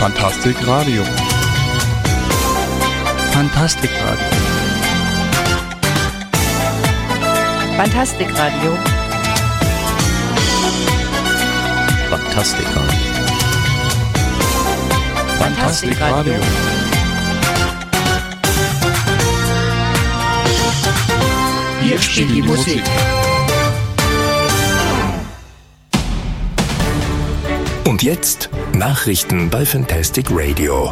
Fantastic Radio. Fantastic Radio. Fantastic Radio. Fantastic Radio. Fantastic Radio. Hier spielt die Musik. Und jetzt Nachrichten bei Fantastic Radio.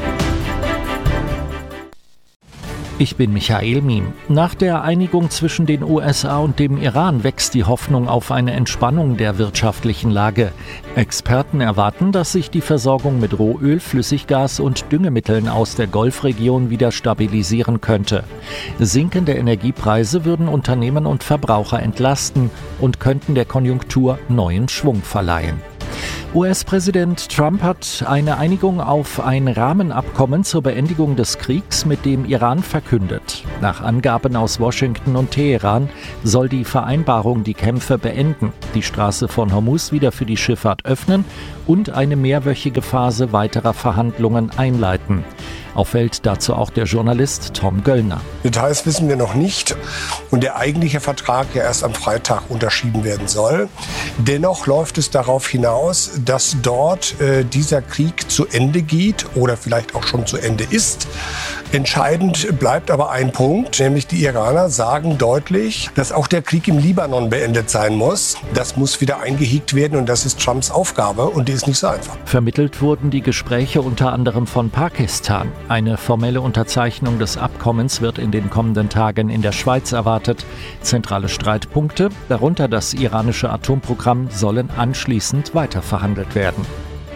Ich bin Michael Miem. Nach der Einigung zwischen den USA und dem Iran wächst die Hoffnung auf eine Entspannung der wirtschaftlichen Lage. Experten erwarten, dass sich die Versorgung mit Rohöl, Flüssiggas und Düngemitteln aus der Golfregion wieder stabilisieren könnte. Sinkende Energiepreise würden Unternehmen und Verbraucher entlasten und könnten der Konjunktur neuen Schwung verleihen. US-Präsident Trump hat eine Einigung auf ein Rahmenabkommen zur Beendigung des Kriegs mit dem Iran verkündet. Nach Angaben aus Washington und Teheran soll die Vereinbarung die Kämpfe beenden, die Straße von Hormuz wieder für die Schifffahrt öffnen und eine mehrwöchige Phase weiterer Verhandlungen einleiten. Auffällt dazu auch der Journalist Tom Göllner. Details wissen wir noch nicht und der eigentliche Vertrag ja erst am Freitag unterschrieben werden soll. Dennoch läuft es darauf hinaus, dass dort dieser Krieg zu Ende geht oder vielleicht auch schon zu Ende ist. Entscheidend bleibt aber ein Punkt, nämlich die Iraner sagen deutlich, dass auch der Krieg im Libanon beendet sein muss. Das muss wieder eingehegt werden und das ist Trumps Aufgabe und die ist nicht so einfach. Vermittelt wurden die Gespräche unter anderem von Pakistan. Eine formelle Unterzeichnung des Abkommens wird in den kommenden Tagen in der Schweiz erwartet. Zentrale Streitpunkte, darunter das iranische Atomprogramm, sollen anschließend weiterverhandelt werden.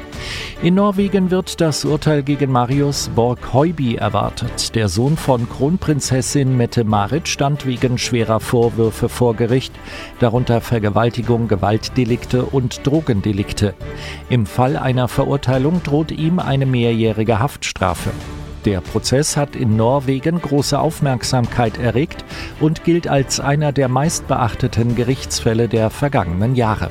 In Norwegen wird das Urteil gegen Marius Borg-Høiby erwartet. Der Sohn von Kronprinzessin Mette-Marit stand wegen schwerer Vorwürfe vor Gericht, darunter Vergewaltigung, Gewaltdelikte und Drogendelikte. Im Fall einer Verurteilung droht ihm eine mehrjährige Haftstrafe. Der Prozess hat in Norwegen große Aufmerksamkeit erregt und gilt als einer der meistbeachteten Gerichtsfälle der vergangenen Jahre.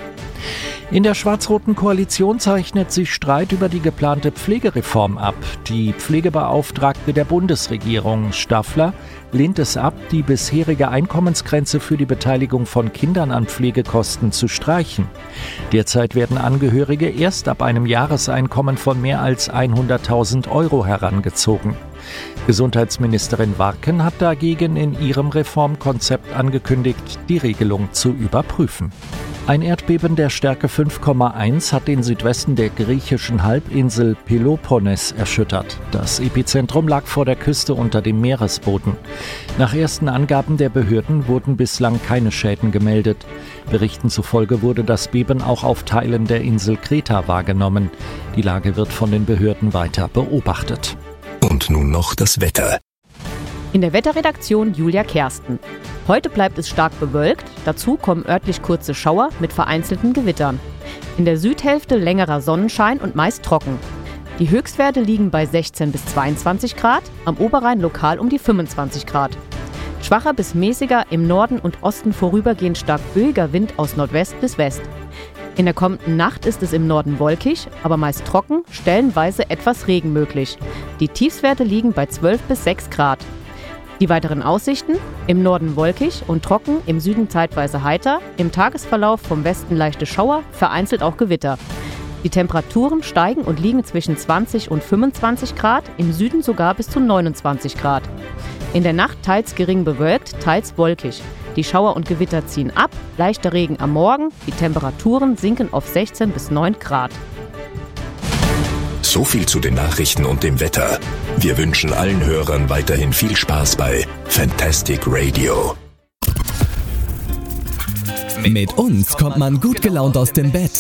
In der schwarz-roten Koalition zeichnet sich Streit über die geplante Pflegereform ab. Die Pflegebeauftragte der Bundesregierung, Staffler, lehnt es ab, die bisherige Einkommensgrenze für die Beteiligung von Kindern an Pflegekosten zu streichen. Derzeit werden Angehörige erst ab einem Jahreseinkommen von mehr als 100.000 € herangezogen. Gesundheitsministerin Warken hat dagegen in ihrem Reformkonzept angekündigt, die Regelung zu überprüfen. Ein Erdbeben der Stärke 5,1 hat den Südwesten der griechischen Halbinsel Peloponnes erschüttert. Das Epizentrum lag vor der Küste unter dem Meeresboden. Nach ersten Angaben der Behörden wurden bislang keine Schäden gemeldet. Berichten zufolge wurde das Beben auch auf Teilen der Insel Kreta wahrgenommen. Die Lage wird von den Behörden weiter beobachtet. Und nun noch das Wetter. In der Wetterredaktion Julia Kersten. Heute bleibt es stark bewölkt, dazu kommen örtlich kurze Schauer mit vereinzelten Gewittern. In der Südhälfte längerer Sonnenschein und meist trocken. Die Höchstwerte liegen bei 16 bis 22 Grad, am Oberrhein lokal um die 25 Grad. Schwacher bis mäßiger, im Norden und Osten vorübergehend stark böiger Wind aus Nordwest bis West. In der kommenden Nacht ist es im Norden wolkig, aber meist trocken, stellenweise etwas Regen möglich. Die Tiefstwerte liegen bei 12 bis 6 Grad. Die weiteren Aussichten: im Norden wolkig und trocken, im Süden zeitweise heiter, im Tagesverlauf vom Westen leichte Schauer, vereinzelt auch Gewitter. Die Temperaturen steigen und liegen zwischen 20 und 25 Grad, im Süden sogar bis zu 29 Grad. In der Nacht teils gering bewölkt, teils wolkig. Die Schauer und Gewitter ziehen ab, leichter Regen am Morgen, die Temperaturen sinken auf 16 bis 9 Grad. So viel zu den Nachrichten und dem Wetter. Wir wünschen allen Hörern weiterhin viel Spaß bei Fantastic Radio. Mit uns kommt man gut gelaunt aus dem Bett.